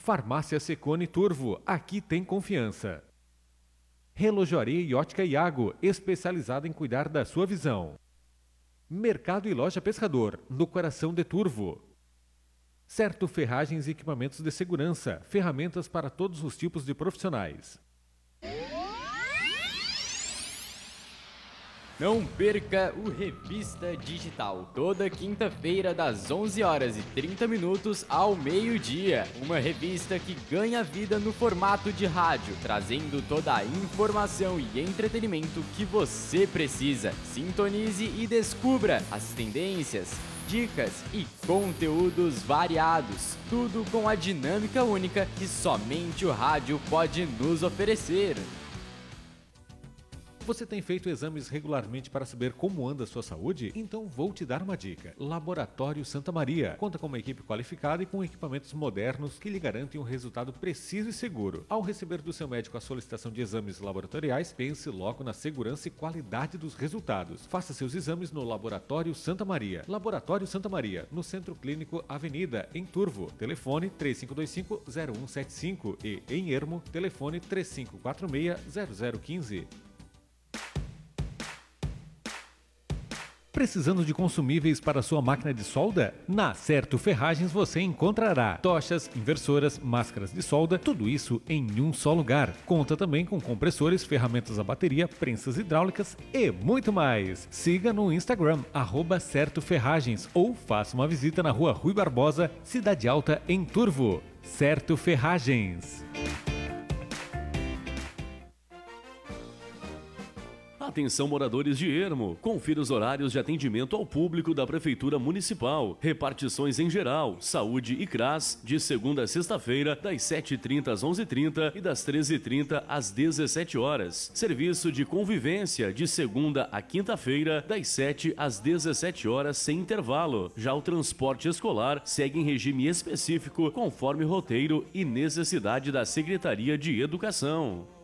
Farmácia Secone Turvo, aqui tem confiança. Relojoaria e Ótica Iago, especializada em cuidar da sua visão. Mercado e Loja Pescador, no coração de Turvo. Certo Ferragens e Equipamentos de Segurança, ferramentas para todos os tipos de profissionais. Não perca o Revista Digital, toda quinta-feira das 11h30 ao meio-dia. Uma revista que ganha vida no formato de rádio, trazendo toda a informação e entretenimento que você precisa. Sintonize e descubra as tendências, dicas e conteúdos variados. Tudo com a dinâmica única que somente o rádio pode nos oferecer. Você tem feito exames regularmente para saber como anda a sua saúde? Então vou te dar uma dica. Laboratório Santa Maria. Conta com uma equipe qualificada e com equipamentos modernos que lhe garantem um resultado preciso e seguro. Ao receber do seu médico a solicitação de exames laboratoriais, pense logo na segurança e qualidade dos resultados. Faça seus exames no Laboratório Santa Maria. Laboratório Santa Maria, no Centro Clínico Avenida, em Turvo. Telefone 3525-0175 e em Ermo, telefone 3546-0015. Precisando de consumíveis para sua máquina de solda? Na Certo Ferragens você encontrará tochas, inversoras, máscaras de solda, tudo isso em um só lugar. Conta também com compressores, ferramentas a bateria, prensas hidráulicas e muito mais. Siga no Instagram, @CertoFerragens, ou faça uma visita na Rua Rui Barbosa, Cidade Alta, em Turvo. Certo Ferragens. Atenção, moradores de Ermo, confira os horários de atendimento ao público da Prefeitura Municipal. Repartições em geral, saúde e CRAS, de segunda a sexta-feira, das 7h30 às 11h30 e das 13h30 às 17 horas. Serviço de convivência, de segunda a quinta-feira, das 7 às 17 horas, sem intervalo. Já o transporte escolar segue em regime específico, conforme roteiro e necessidade da Secretaria de Educação.